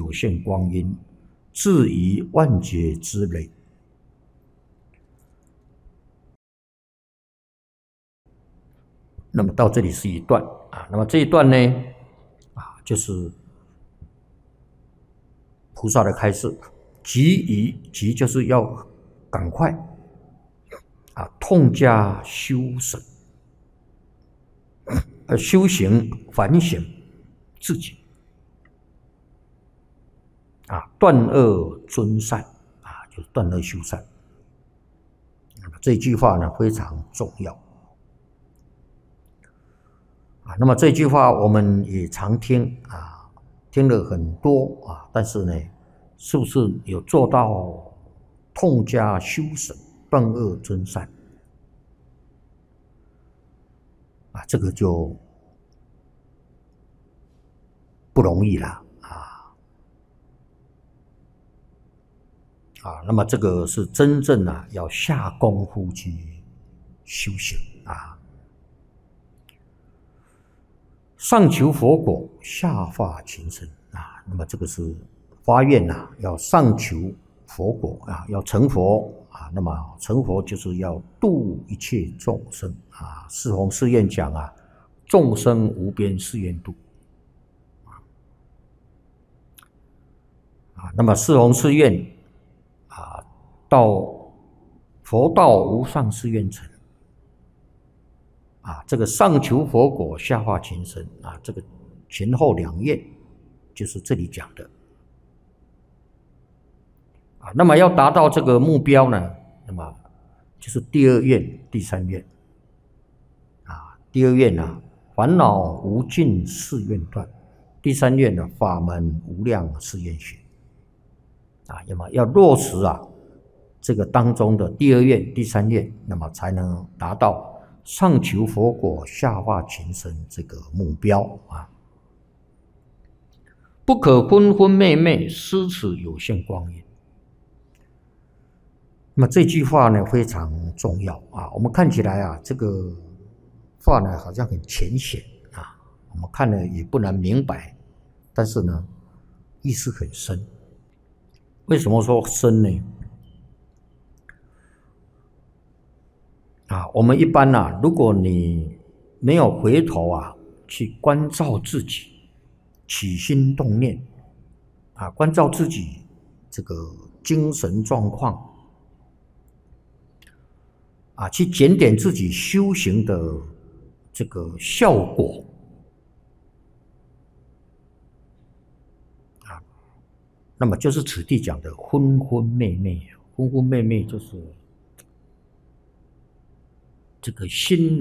有限光阴，至于万劫之累。那么到这里是一段啊，那么这一段呢就是菩萨的开示，急就是要赶快痛加修省，修行反省自己断恶尊善就是断恶修善。这句话呢非常重要那么这句话我们也常听听了很多但是呢，是不是有做到痛加修省、断恶尊善这个就不容易了那么这个是真正要下功夫去修行上求佛果，下化情身那么这个是发愿要上求佛果要成佛那么成佛就是要度一切众生四弘誓愿讲众生无边誓愿度那么四弘誓愿到佛道无上誓愿成这个上求佛果，下化情身这个前后两愿就是这里讲的那么要达到这个目标呢，那么就是第二愿、第三愿第二愿烦恼无尽誓愿断，第三愿法门无量誓愿学那么要落实这个当中的第二愿、第三愿，那么才能达到上求佛果，下化情身这个目标不可昏昏昧昧，失此有限光阴。那么这句话呢非常重要我们看起来这个话呢好像很浅显我们看了也不难明白，但是呢意思很深。为什么说深呢？我们一般如果你没有回头去关照自己，起心动念关照自己这个精神状况去检点自己修行的这个效果那么就是此地讲的昏昏昧昧。昏昏昧昧就是这个心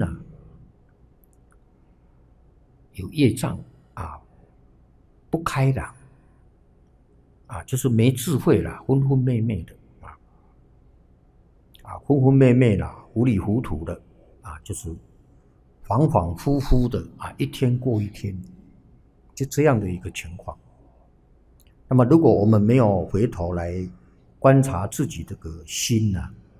有业障不开朗就是没智慧了，昏昏昧昧的昏昏昧昧了，糊里糊涂的就是恍恍惚惚的一天过一天，就这样的一个情况。那么如果我们没有回头来观察自己这个心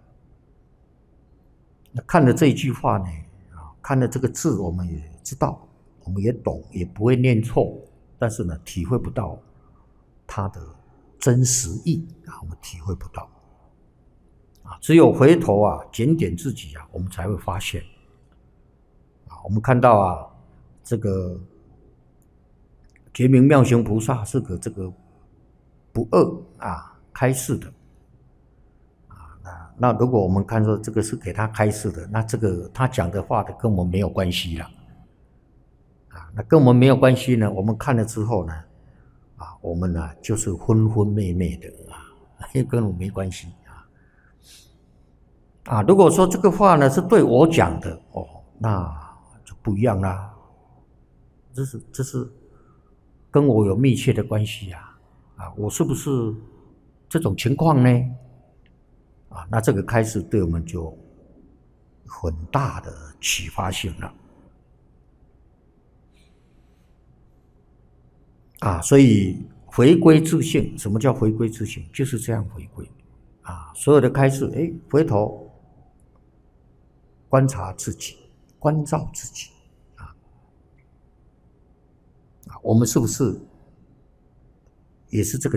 那看了这一句话呢看了这个字，我们也知道，我们也懂，也不会念错，但是呢体会不到它的真实意我们体会不到只有回头检点自己我们才会发现我们看到这个觉明妙行菩萨是个这个不二开示的那如果我们看说这个是给他开示的，那这个他讲的话跟我们没有关系了那跟我们没有关系呢，我们看了之后呢我们就是昏昏昧昧的跟我们没关系如果说这个话呢是对我讲的那就不一样啦，这是跟我有密切的关系我是不是这种情况呢那这个开始对我们就很大的启发性了所以回归自性，什么叫回归自性？就是这样回归所有的开示回头观察自己，关照自己我们是不是也是这个